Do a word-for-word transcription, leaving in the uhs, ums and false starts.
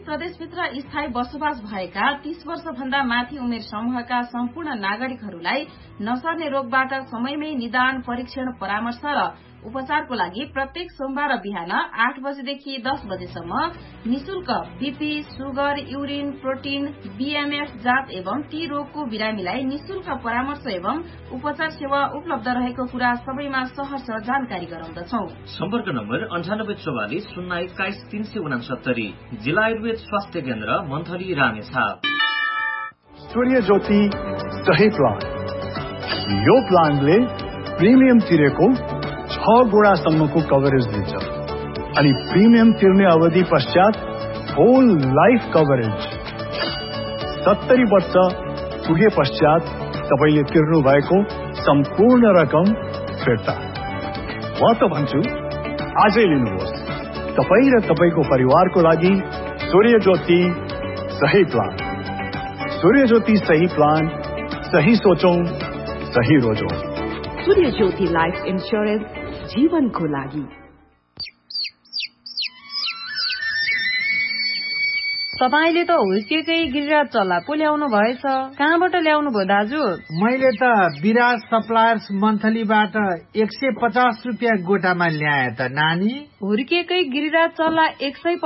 प्रदेशभित्र स्थायी बसोबास भएका तीस वर्ष भन्दा माथि उमेर समूहका सम्पूर्ण नागरिकहरूलाई नसर्ने रोगबाट समयमै निदान, परीक्षण, परामर्श र उपचारको लागि प्रत्येक सोमबार बिहान आठ बजेदेखि दस बजेसम्म निशुल्क BP, sugar, urine, protein, BMF जाँच एवं ती रोगको बिरामीलाई निशुल्क परामर्श एवं उपचार सेवा उपलब्ध रहेको कुरा सबैमा सहर्ष जानकारी गराउँदछौ। सम्पर्क नम्बर अन्ठानब्बे चौवालिस शून्य एक्काइस तीन सय उनासत्तरी। जिल्ला आयुर्वेद स्वास्थ्य केन्द्र मन्थली रामेछाप। सूर्य ज्योति सही प्लान। यो प्लानले प्रिमियम तिरेको छ गुणासम्मको कभरेज दिन्छ अनि प्रिमियम तिर्ने अवधि पश्चात होल लाइफ कभरेज। सत्तरी वर्ष पुगे पश्चात तपाईले तिर्नु भएको सम्पूर्ण रकम फिर्ता। म त भन्छु आजै लिनुहोस्। तपाई र तपाईको परिवारको लागि सूर्य ज्योति सही प्लान। सूर्य ज्योति सही प्लान, सही सोचौं, सही रोजौं। सूर्य ज्योति लाइफ इन्स्योरेन्स, जीवनको लागि। तपाईले त हुर्केकै गिरिराज चल्ला पो ल्याउनु भएछ। कहाँबाट ल्याउनु भयो दाजु? मैले त विराज सप्लायर्स मन्थलीबाट एक सय पचास रुपियाँ गोटामा ल्याए त नानी। हुर्केकै गिरिराज चल्ला एक सय